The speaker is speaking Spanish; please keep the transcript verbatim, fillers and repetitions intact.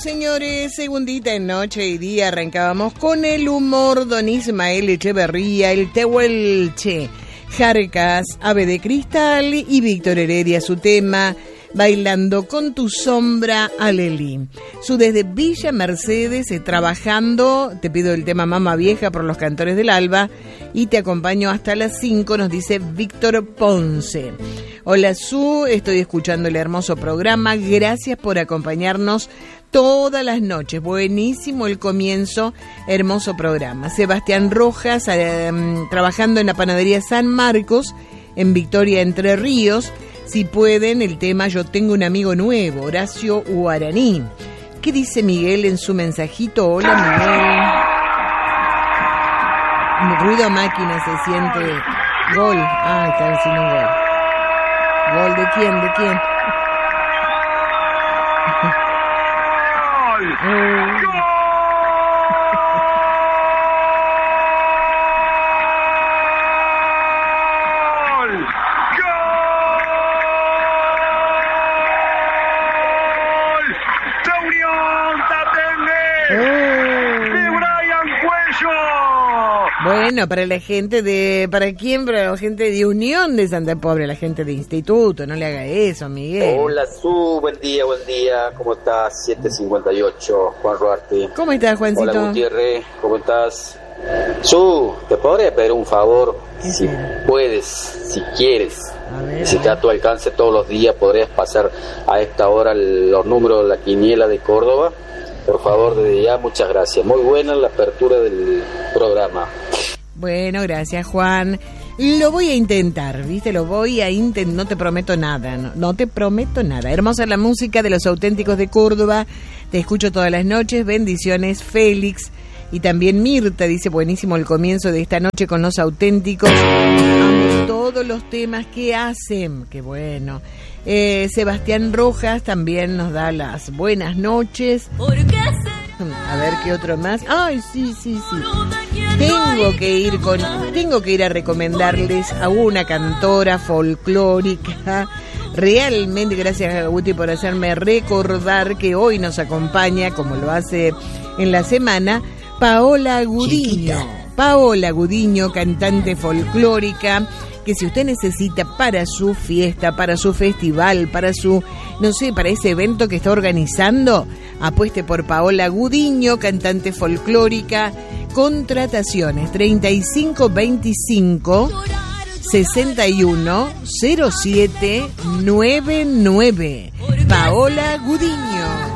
señores, segundita en Noche y Día. Arrancábamos con el humor, don Ismael Echeverría, el Tehuelche, Jarcas, Ave de Cristal y Víctor Heredia, su tema Bailando con tu sombra, Alelí. Su desde Villa Mercedes, eh, trabajando, te pido el tema Mama Vieja por los Cantores del Alba y te acompaño hasta las cinco, nos dice Víctor Ponce. Hola Su, estoy escuchando el hermoso programa, gracias por acompañarnos todas las noches, buenísimo el comienzo, hermoso programa. Sebastián Rojas, eh, trabajando en la panadería San Marcos, en Victoria, Entre Ríos. Si pueden, el tema Yo tengo un amigo nuevo, Horacio Guaraní. ¿Qué dice Miguel en su mensajito? Hola Miguel. Ruido máquina se siente. Gol. Ah, está diciendo un gol. ¿Gol de quién? ¿De quién? ¡Gol! Bueno, para la gente de... ¿Para quién? Para la gente de Unión de Santa Pobre, la gente de Instituto. No le haga eso, Miguel. Hola, Su. Buen día, buen día. ¿Cómo estás? siete cincuenta y ocho, Juan Ruarte. ¿Cómo estás, Juancito? Hola, Gutiérrez. ¿Cómo estás? Su, ¿te podría pedir un favor? Si puedes, si quieres. A ver, si está a tu alcance todos los días, podrías pasar a esta hora los números de la quiniela de Córdoba. Por favor, desde ya, muchas gracias. Muy buena la apertura del programa. Bueno, gracias, Juan. Lo voy a intentar, ¿viste? Lo voy a intentar. No te prometo nada, no, no te prometo nada. Hermosa la música de los auténticos de Córdoba. Te escucho todas las noches. Bendiciones, Félix. Y también Mirta dice, buenísimo el comienzo de esta noche con los auténticos. Amo todos los temas que hacen. Qué bueno. Eh, Sebastián Rojas también nos da las buenas noches. A ver qué otro más. Ay, sí, sí, sí. Tengo que ir con, tengo que ir a recomendarles a una cantora folclórica. Realmente, gracias a Guti por hacerme recordar que hoy nos acompaña, como lo hace en la semana, Paola Gudiño. Paola Gudiño, cantante folclórica, que si usted necesita para su fiesta, para su festival, para su, no sé, para ese evento que está organizando, apueste por Paola Gudiño, cantante folclórica. Contrataciones treinta y cinco veinticinco sesenta y uno cero siete noventa y nueve. Paola Gudiño.